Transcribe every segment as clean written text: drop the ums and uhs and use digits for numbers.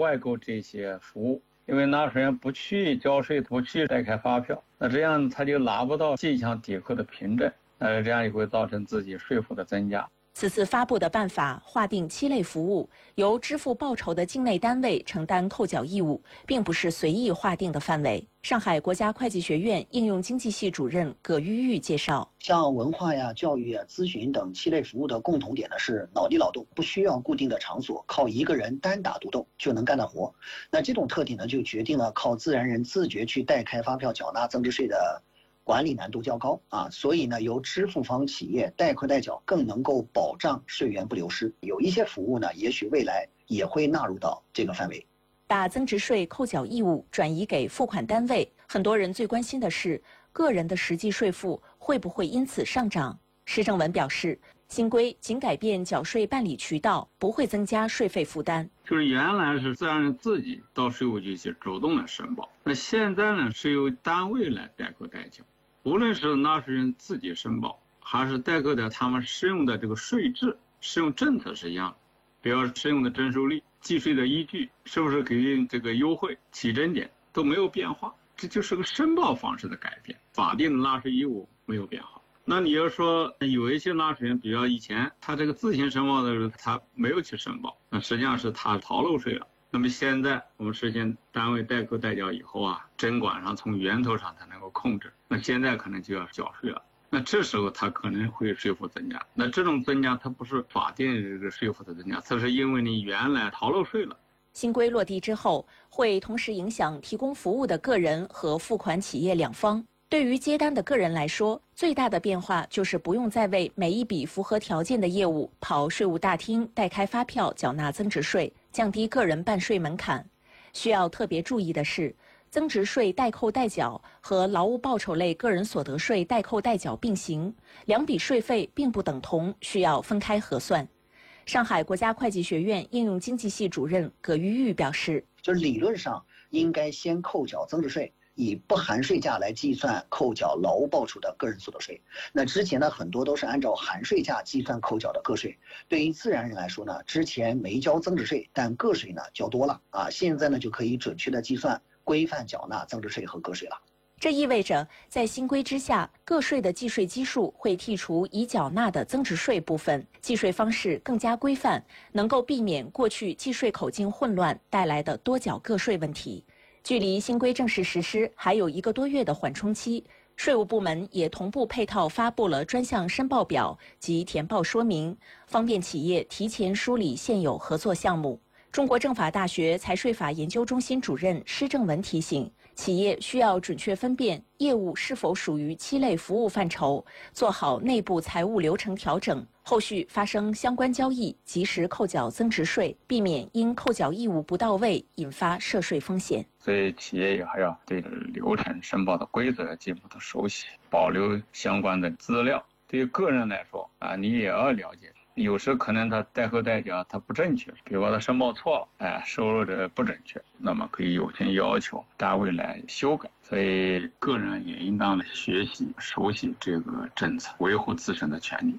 外购这些服务，因为纳税人不去交税，不去代开发票，那这样他就拿不到进项抵扣的凭证，这样也会造成自己税负的增加。 此次发布的办法划定7类服务，由支付报酬的境内单位承担扣缴义务，并不是随意划定的范围。上海国家会计学院应用经济系主任葛玉玉介绍， 像文化呀、教育呀、咨询等7类服务的共同点呢是脑力劳动，不需要固定的场所，靠一个人单打独斗就能干的活。那这种特点呢，就决定了靠自然人自觉去代开发票缴纳增值税的管理难度较高啊，所以呢，由支付方企业代扣代缴更能够保障税源不流失。有一些服务呢，也许未来也会纳入到这个范围。 把增值税扣缴义务转移给付款单位，很多人最关心的是个人的实际税负会不会因此上涨。施正文表示，新规仅改变缴税办理渠道，不会增加税费负担。 就是原来是自然人自己到税务局去主动的申报，那现在呢是由单位来代扣代缴。无论是纳税人自己申报，还是代扣的，他们适用的这个税制、适用政策是一样的，比如适用的征收率、计税的依据，是不是给予这个优惠、起征点都没有变化，这就是个申报方式的改变，法定的纳税义务没有变化。那你要说有一些纳税人，比如以前他这个自行申报的时候，他没有去申报，那实际上是他逃漏税了。那么现在我们实现单位代扣代缴以后啊，征管上从源头上它能够控制，那现在可能就要缴税了。那这时候它可能会税负增加，那这种增加它不是法定这个税负的增加，它是因为你原来逃漏税了。 新规落地之后，会同时影响提供服务的个人和付款企业两方。对于接单的个人来说，最大的变化就是不用再为每一笔符合条件的业务跑税务大厅代开发票缴纳增值税，降低个人办税门槛。需要特别注意的是，增值税代扣代缴和劳务报酬类个人所得税代扣代缴并行，两笔税费并不等同，需要分开核算。上海国家会计学院应用经济系主任葛玉玉表示， 就是理论上应该先扣缴增值税，以不含税价来计算扣缴劳务报酬的个人所得税。那之前呢，很多都是按照含税价计算扣缴的个税。对于自然人来说呢，之前没交增值税，但个税呢交多了啊，现在呢就可以准确的计算规范缴纳增值税和个税了。 这意味着，在新规之下，个税的计税基数会剔除已缴纳的增值税部分，计税方式更加规范，能够避免过去计税口径混乱带来的多缴个税问题。距离新规正式实施还有1个多月的缓冲期，税务部门也同步配套发布了专项申报表及填报说明，方便企业提前梳理现有合作项目。中国政法大学财税法研究中心主任施正文提醒，企业需要准确分辨业务是否属于7类服务范畴，做好内部财务流程调整，后续发生相关交易及时扣缴增值税，避免因扣缴义务不到位引发涉税风险。 所以企业也还要对流程申报的规则进一步的熟悉，保留相关的资料。对于个人来说啊，你也要了解，有时可能他代扣代缴他不正确，比如说他申报错了，收入的不准确，那么可以有权要求单位来修改。所以个人也应当学习熟悉这个政策，维护自身的权利。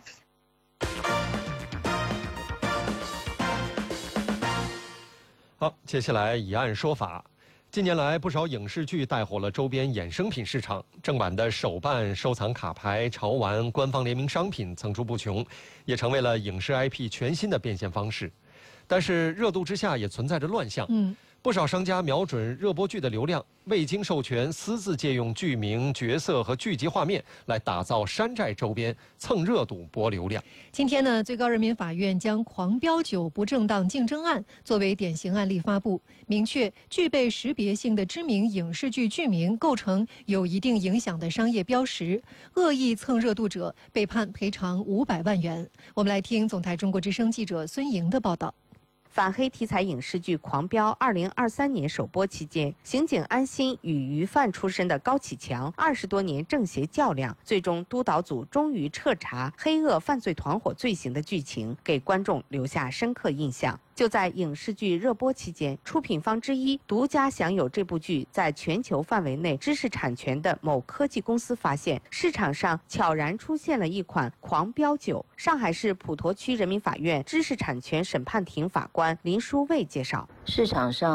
好，接下来以案说法。近年来，不少影视剧带火了周边衍生品市场，正版的手办、收藏卡牌、潮玩、官方联名商品层出不穷，也成为了影视 IP 全新的变现方式。但是热度之下也存在着乱象。不少商家瞄准热播剧的流量，未经授权私自借用剧名、角色和剧集画面来打造山寨周边，蹭热度博流量。 今天呢，最高人民法院将《狂飙9不正当竞争案》作为典型案例发布，明确具备识别性的知名影视剧剧名构成有一定影响的商业标识，恶意蹭热度者被判赔偿500万元。我们来听总台中国之声记者孙莹的报道。 反黑题材影视剧《狂飙》2023年首播期间，刑警安心与鱼贩出身的高启强20多年正邪较量，最终督导组终于彻查黑恶犯罪团伙罪行的剧情，给观众留下深刻印象。就在影视剧热播期间，出品方之一独家享有这部剧在全球范围内知识产权的某科技公司发现，市场上悄然出现了一款《狂飙9》。上海市普陀区人民法院知识产权审判庭法官林书卫介绍， 市场上